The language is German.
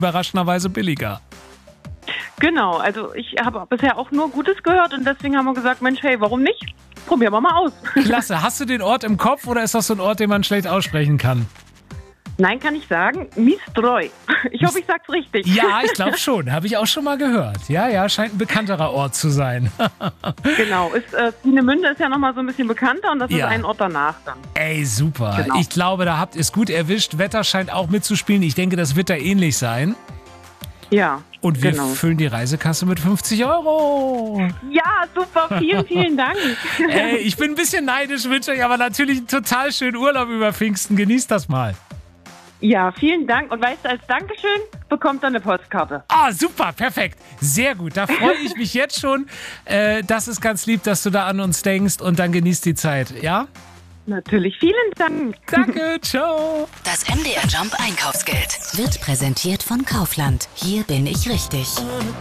überraschenderweise billiger. Genau, also ich habe bisher auch nur Gutes gehört und deswegen haben wir gesagt, Mensch, hey, warum nicht? Probieren wir mal aus. Klasse. Hast du den Ort im Kopf oder ist das so ein Ort, den man schlecht aussprechen kann? Nein, kann ich sagen, Mistroj. Ich hoffe, ich sag's richtig. Ja, ich glaube schon. Habe ich auch schon mal gehört. Ja, scheint ein bekannterer Ort zu sein. Genau, Peenemünde ist ja nochmal so ein bisschen bekannter und das Ja. ist ein Ort danach dann. Ey, super. Genau. Ich glaube, da habt ihr es gut erwischt. Wetter scheint auch mitzuspielen. Ich denke, das wird da ähnlich sein. Ja, Und wir genau. füllen die Reisekasse mit 50 Euro. Ja, super, vielen, vielen Dank. Ey, ich bin ein bisschen neidisch, wünsche euch aber natürlich einen total schönen Urlaub über Pfingsten. Genießt das mal. Ja, vielen Dank. Und weißt du, als Dankeschön bekommt er eine Postkarte. Ah, super, perfekt. Sehr gut. Da freue ich mich jetzt schon. Das ist ganz lieb, dass du da an uns denkst und dann genießt die Zeit, ja? Natürlich, vielen Dank. Danke, ciao. Das MDR Jump Einkaufsgeld wird präsentiert von Kaufland. Hier bin ich richtig.